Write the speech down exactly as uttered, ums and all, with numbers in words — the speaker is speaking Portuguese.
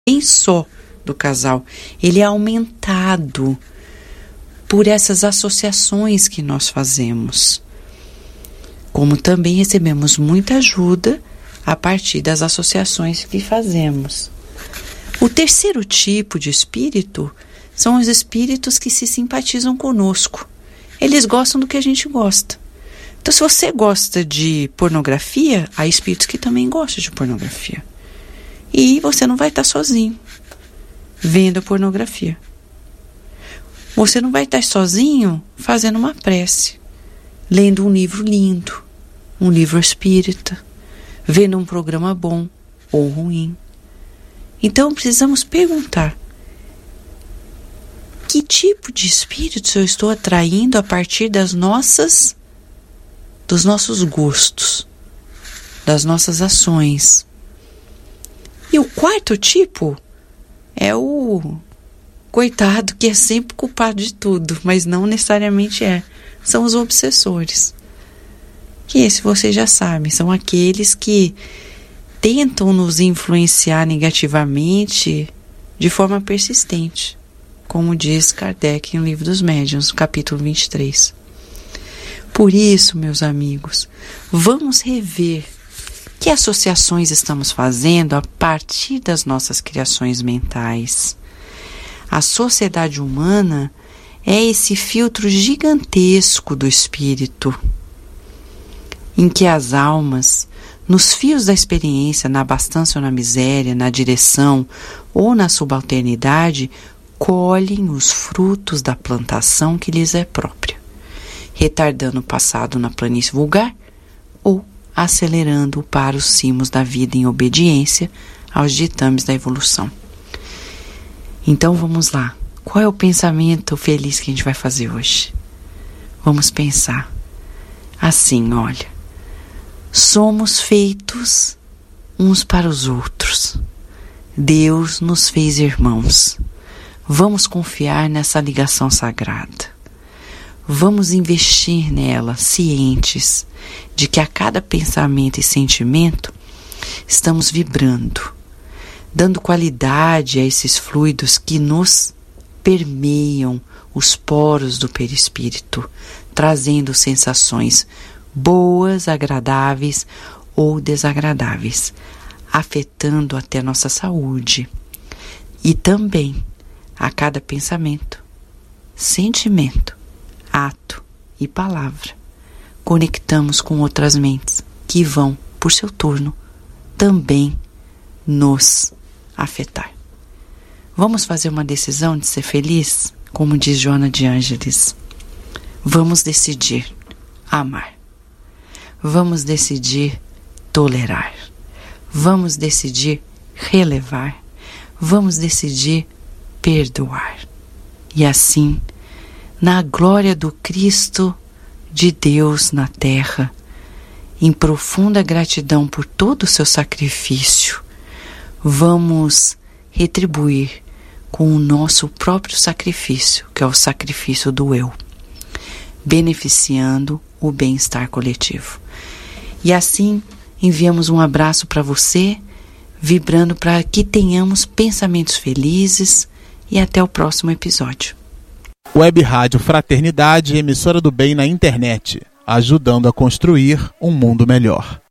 bem só do casal, ele é aumentado por essas associações que nós fazemos. Como também recebemos muita ajuda a partir das associações que fazemos. O terceiro tipo de espírito são os espíritos que se simpatizam conosco. Eles gostam do que a gente gosta. Então, se você gosta de pornografia, há espíritos que também gostam de pornografia. E você não vai estar sozinho vendo a pornografia. Você não vai estar sozinho fazendo uma prece, lendo um livro lindo, um livro espírita, vendo um programa bom ou ruim. Então, precisamos perguntar: que tipo de espíritos eu estou atraindo a partir das nossas, dos nossos gostos, das nossas ações? E o quarto tipo é o coitado que é sempre culpado de tudo, mas não necessariamente é. São os obsessores. Que esse vocês já sabem, são aqueles que tentam nos influenciar negativamente de forma persistente, como diz Kardec no Livro dos Médiuns, no capítulo vinte e três. Por isso, meus amigos, vamos rever que associações estamos fazendo a partir das nossas criações mentais. A sociedade humana é esse filtro gigantesco do espírito, em que as almas, nos fios da experiência, na abastança ou na miséria, na direção ou na subalternidade, colhem os frutos da plantação que lhes é própria, retardando o passado na planície vulgar ou acelerando para os cimos da vida em obediência aos ditames da evolução. Então vamos lá. Qual é o pensamento feliz que a gente vai fazer hoje? Vamos pensar assim, olha. Somos feitos uns para os outros. Deus nos fez irmãos. Vamos confiar nessa ligação sagrada. Vamos investir nela, cientes de que a cada pensamento e sentimento estamos vibrando, dando qualidade a esses fluidos que nos permeiam os poros do perispírito, trazendo sensações boas, agradáveis ou desagradáveis, afetando até nossa saúde. E também, a cada pensamento, sentimento, ato e palavra, conectamos com outras mentes que vão, por seu turno, também nos afetar. Vamos fazer uma decisão de ser feliz? Como diz Joana de Ângeles, vamos decidir amar. Vamos decidir tolerar. Vamos decidir relevar. Vamos decidir perdoar. E assim, na glória do Cristo de Deus na terra, em profunda gratidão por todo o seu sacrifício, vamos retribuir com o nosso próprio sacrifício, que é o sacrifício do eu, beneficiando o bem-estar coletivo. E assim, enviamos um abraço para você, vibrando para que tenhamos pensamentos felizes, e até o próximo episódio. Web Rádio Fraternidade, emissora do bem na internet, ajudando a construir um mundo melhor.